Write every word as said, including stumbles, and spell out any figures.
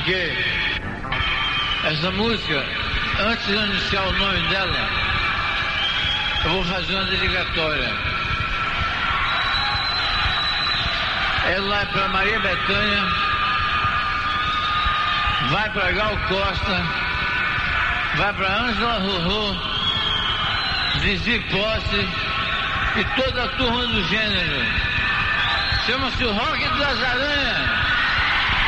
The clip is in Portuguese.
Porque essa música, antes de eu anunciar o nome dela, eu vou fazer uma dedicatória. Ela é para Maria Bethânia, vai para Gal Costa, vai para Ângela Rorô, Zizi Posse e toda a turma do gênero. Chama-se o Rock das Aranhas.